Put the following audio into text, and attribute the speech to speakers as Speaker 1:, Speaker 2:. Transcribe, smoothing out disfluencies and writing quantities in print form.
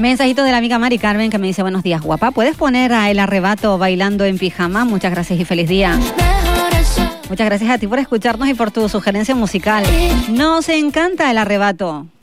Speaker 1: Mensajito de la amiga Mari Carmen que me dice: buenos días, guapa, ¿puedes poner a El Arrebato bailando en pijama? Muchas gracias y feliz día. Muchas gracias a ti por escucharnos y por tu sugerencia musical. Nos encanta El Arrebato.